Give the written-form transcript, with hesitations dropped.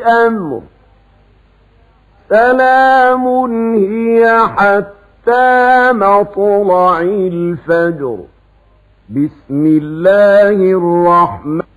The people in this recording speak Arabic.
أمر سلام هي حتى مطلع الفجر. بسم الله الرحمن